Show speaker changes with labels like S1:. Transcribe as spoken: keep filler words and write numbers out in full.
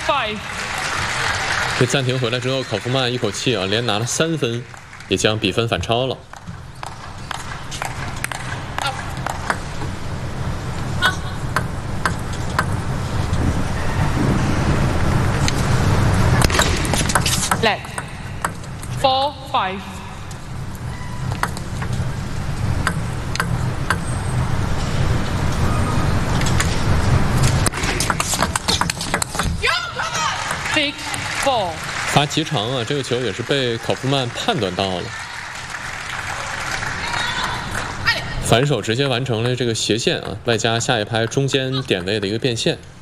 S1: five。
S2: 这暂停回来之后，考夫曼一口气啊连拿了三分，也将比分反超了。
S1: Let four five。Six four。
S2: 罚极长啊，这个球也是被考夫曼判断到了，反手直接完成了这个斜线啊，外加下一拍中间点位的一个变线。